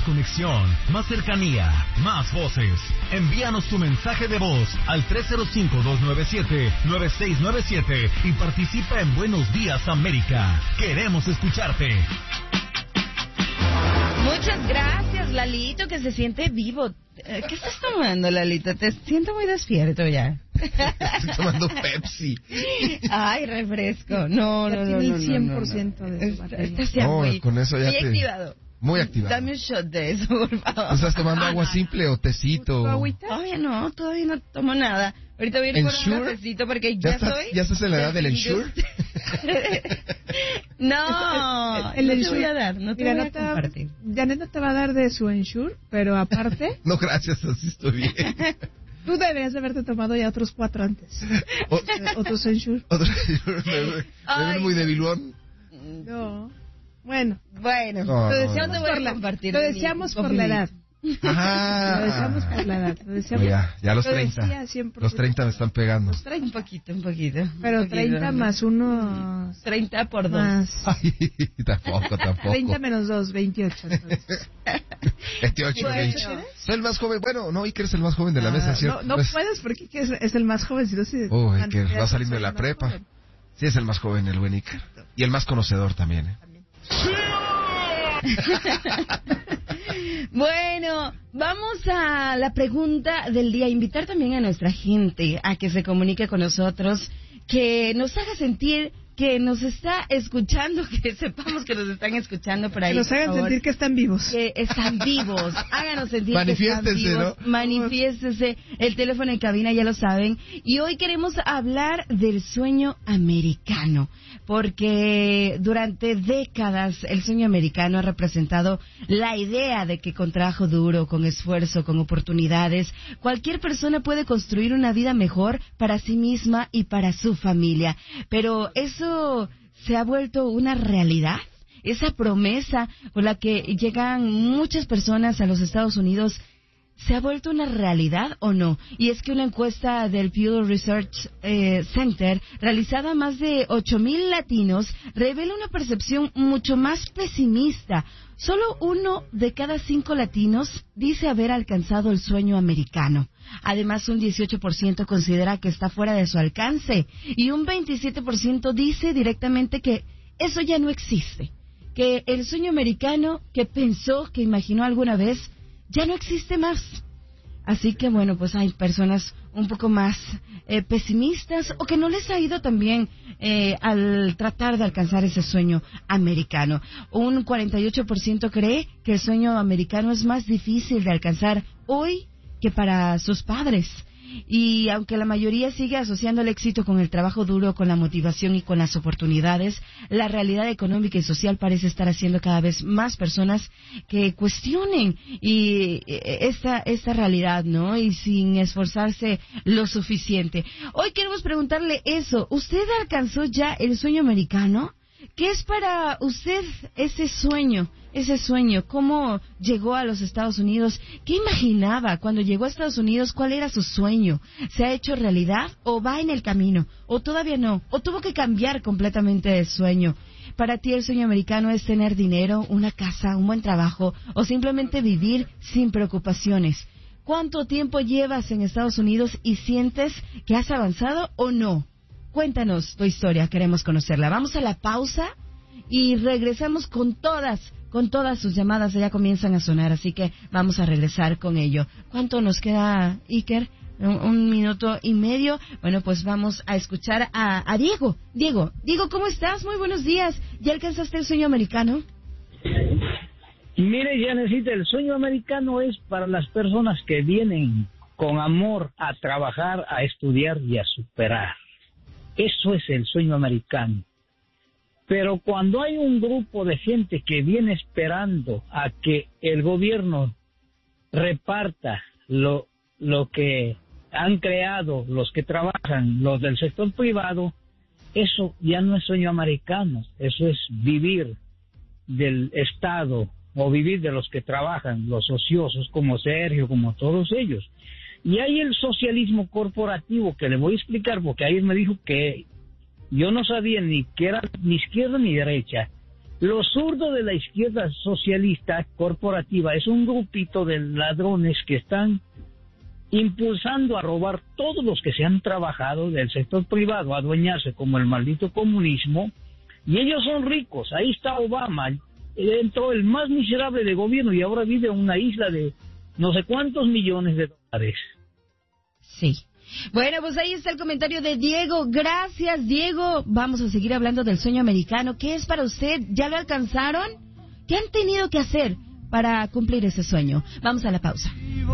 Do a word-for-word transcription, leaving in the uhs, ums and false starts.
conexión, más cercanía, más voces. Envíanos tu mensaje de voz al tres cero cinco, dos nueve siete, nueve seis nueve siete y participa en Buenos Días América. Queremos escucharte. Muchas gracias, Lalito, que se siente vivo. ¿Qué estás tomando, Lalito? Te siento muy despierto ya. Estoy tomando Pepsi. Ay, refresco. No, no, no, no, tiene el cien por ciento no, no. de su batería. Estás ya No, muy, con eso ya muy te... activado. Muy activado. Dame un shot de eso, por favor. ¿Estás tomando agua simple o tecito? ¿Agüita? Todavía no, todavía no tomo nada. Ahorita voy a ir por un ¿Ensure? cafecito porque ¿Ya ya, estás, soy... ¿Ya estás en la edad del Ensure? No, El no te Ensure. voy a dar, no te Mira, voy a no te- compartir. Janet no te va a dar de su Ensure, pero aparte, No, gracias, así estoy bien. tú deberías de haberte tomado ya otros cuatro antes. O- Eh, Otros Ensure. Otro, me, me Ay. ven muy debilón. No. Bueno, Bueno, No, lo no, deseamos no. por por la, la- compartir lo de mi deseamos por coffee la mate. edad. Ajá. Lo deseamos por la edad. Lo deseamos. Ya, ya los Lo treinta. decía siempre. Los treinta me están pegando. Un poquito, un poquito. un Pero poquito. treinta más uno treinta por dos. más. Ay, tampoco, tampoco. treinta menos dos, veintiocho. Entonces. veintiocho, Bueno. veintiocho. Soy el más joven. Bueno, no, Iker es el más joven de la mesa, Ah, ¿cierto? no, no Pues- puedes porque es, es el más joven. Si no, si Uy, antes que ya va saliendo de la soy el más prepa. joven. Sí, es el más joven, el buen Iker. Y el más conocedor también, ¿eh? Bueno, vamos a la pregunta del día. Invitar también a nuestra gente a que se comunique con nosotros, que nos haga sentir que nos está escuchando, que sepamos que nos están escuchando por ahí. Que nos por hagan favor. sentir que están vivos. Que están vivos. Háganos sentir que Manifiéstense, están vivos. ¿no? Manifiéstese. El teléfono en cabina ya lo saben. Y hoy queremos hablar del sueño americano. Porque durante décadas el sueño americano ha representado la idea de que con trabajo duro, con esfuerzo, con oportunidades, cualquier persona puede construir una vida mejor para sí misma y para su familia. Pero eso se ha vuelto una realidad. Esa promesa por la que llegan muchas personas a los Estados Unidos, ¿se ha vuelto una realidad o no? Y es que una encuesta del Pew Research eh, Center, realizada a más de ocho mil latinos, revela una percepción mucho más pesimista. Solo uno de cada cinco latinos dice haber alcanzado el sueño americano. Además, un dieciocho por ciento considera que está fuera de su alcance y un veintisiete por ciento dice directamente que eso ya no existe, que el sueño americano que pensó, que imaginó alguna vez, ya no existe más. Así que bueno, pues hay personas un poco más eh, pesimistas o que no les ha ido tan bien eh, al tratar de alcanzar ese sueño americano. Un cuarenta y ocho por ciento cree que el sueño americano es más difícil de alcanzar hoy que para sus padres. Y aunque la mayoría sigue asociando el éxito con el trabajo duro, con la motivación y con las oportunidades, la realidad económica y social parece estar haciendo cada vez más personas que cuestionen y esta esta realidad, ¿no? Y sin esforzarse lo suficiente. Hoy queremos preguntarle eso. ¿Usted alcanzó ya el sueño americano? ¿Qué es para usted ese sueño? Ese sueño, ¿cómo llegó a los Estados Unidos? ¿Qué imaginaba cuando llegó a Estados Unidos? ¿Cuál era su sueño? ¿Se ha hecho realidad o va en el camino? ¿O todavía no? ¿O tuvo que cambiar completamente de sueño? Para ti el sueño americano es tener dinero, una casa, un buen trabajo o simplemente vivir sin preocupaciones. ¿Cuánto tiempo llevas en Estados Unidos y sientes que has avanzado o no? Cuéntanos tu historia, queremos conocerla. Vamos a la pausa y regresamos con todas, con todas sus llamadas. Ya comienzan a sonar, así que vamos a regresar con ello. ¿Cuánto nos queda, Iker? Un, un minuto y medio. Bueno, pues vamos a escuchar a, a Diego. Diego, Diego, ¿cómo estás? Muy buenos días. ¿Ya alcanzaste el sueño americano? Mire, ya necesita, el sueño americano es para las personas que vienen con amor a trabajar, a estudiar y a superar. Eso es el sueño americano. Pero cuando hay un grupo de gente que viene esperando a que el gobierno reparta lo, lo que han creado los que trabajan, los del sector privado, eso ya no es sueño americano, eso es vivir del Estado o vivir de los que trabajan, los ociosos como Sergio, como todos ellos. Y hay el socialismo corporativo, que le voy a explicar, porque ayer me dijo que yo no sabía ni que era ni izquierda ni derecha, Los zurdos de la izquierda socialista corporativa es un grupito de ladrones que están impulsando a robar todos los que se han trabajado del sector privado, a adueñarse como el maldito comunismo, y ellos son ricos. Ahí está Obama, entró el más miserable de gobierno y ahora vive en una isla de no sé cuántos millones de dólares. Sí. Bueno, pues ahí está el comentario de Diego. Gracias, Diego. Vamos a seguir hablando del sueño americano. ¿Qué es para usted? ¿Ya lo alcanzaron? ¿Qué han tenido que hacer para cumplir ese sueño? Vamos a la pausa.